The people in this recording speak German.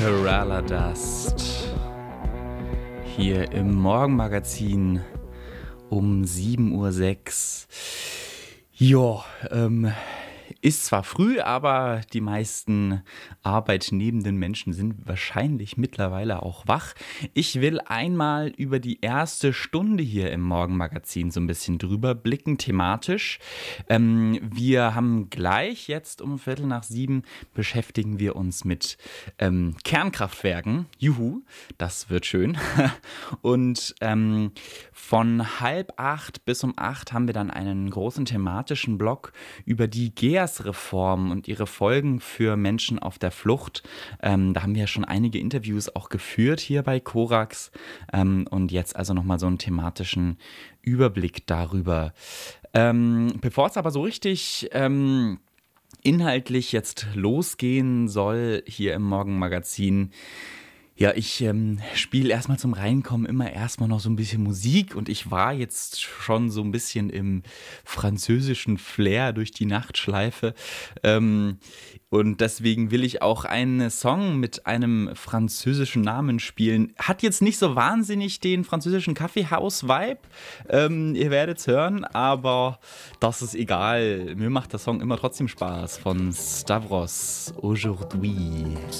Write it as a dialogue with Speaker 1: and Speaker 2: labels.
Speaker 1: Kerala Dust hier im Morgenmagazin um 7:06 Uhr. Ja, ist zwar früh, aber die meisten arbeitnehmenden Menschen sind wahrscheinlich mittlerweile auch wach. Ich will einmal über die erste Stunde hier im Morgenmagazin so ein bisschen drüber blicken, thematisch. Wir haben gleich jetzt um 6:15 beschäftigen wir uns mit Kernkraftwerken. Juhu, das wird schön. Und von 7:30 bis um 8 haben wir dann einen großen thematischen Block über die GEAS-Reform und ihre Folgen für Menschen auf der Flucht. Da haben wir ja schon einige Interviews auch geführt hier bei Korax. Und jetzt also nochmal so einen thematischen Überblick darüber. Bevor es aber so richtig inhaltlich jetzt losgehen soll hier im Morgenmagazin, ja, ich spiele erstmal zum Reinkommen immer erstmal noch so ein bisschen Musik und ich war jetzt schon so ein bisschen im französischen Flair durch die Nachtschleife. Und deswegen will ich auch einen Song mit einem französischen Namen spielen. Hat jetzt nicht so wahnsinnig den französischen Kaffeehaus-Vibe, ihr werdet es hören, aber das ist egal. Mir macht der Song immer trotzdem Spaß, von Stavros Aujourd'hui.